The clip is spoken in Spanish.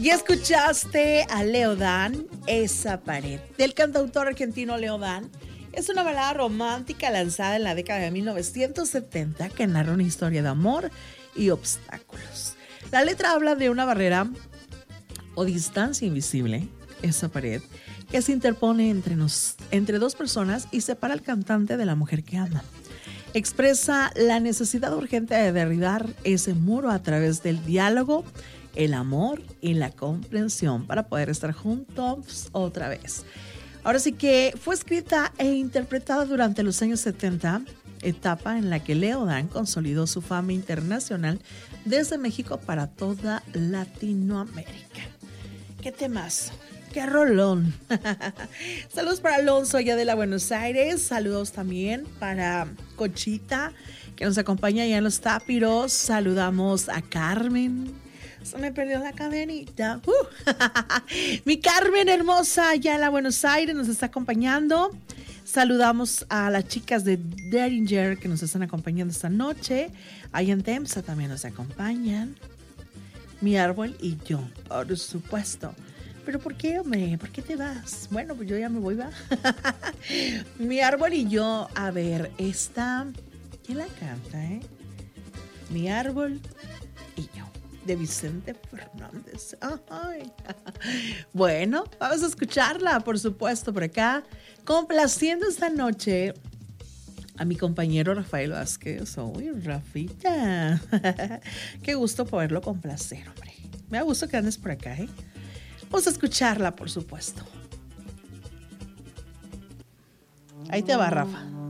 Y escuchaste a Leodán, Esa pared, del cantautor argentino Leodán. Es una balada romántica lanzada en la década de 1970 que narra una historia de amor y obstáculos. La letra habla de una barrera o distancia invisible, esa pared, que se interpone entre dos personas y separa al cantante de la mujer que ama. Expresa la necesidad urgente de derribar ese muro a través del diálogo, el amor y la comprensión para poder estar juntos otra vez. Ahora sí que fue escrita e interpretada durante los años 70, etapa en la que Leodán consolidó su fama internacional desde México para toda Latinoamérica. ¡Qué temazo! ¡Qué rolón! Saludos para Alonso allá de la Buenos Aires. Saludos también para Conchita, que nos acompaña allá en los Tápiros. Saludamos a Carmen. Se me perdió la cadenita. Mi Carmen hermosa allá en la Buenos Aires nos está acompañando. Saludamos a las chicas de Deringer que nos están acompañando esta noche. Allá en Temsa también nos acompañan. Mi árbol y yo, por supuesto. ¿Pero por qué, hombre? ¿Por qué te vas? Bueno, pues yo ya me voy, va. Mi árbol y yo, a ver, esta... ¿Quién la canta, Mi árbol y yo, de Vicente Fernández. Ay. Bueno, vamos a escucharla, por supuesto, por acá. Complaciendo esta noche a mi compañero Rafael Vázquez. Uy, Rafita. Qué gusto poderlo complacer, hombre. Me da gusto que andes por acá, Vamos a escucharla, por supuesto. Ahí te va, Rafa.